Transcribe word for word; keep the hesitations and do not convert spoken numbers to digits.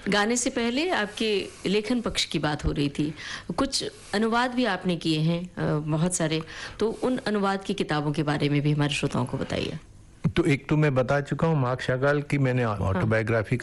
गाने से पहले आपके लेखन पक्ष की बात हो रही थी। कुछ अनुवाद भी आपने किए हैं अ, बहुत सारे, तो उन अनुवाद की किताबों के बारे में भी हमारे श्रोताओं को बताइए। तो एक तो मैं बता चुका हूँ, मार्क शागाल की मैंने ऑटोबायोग्राफी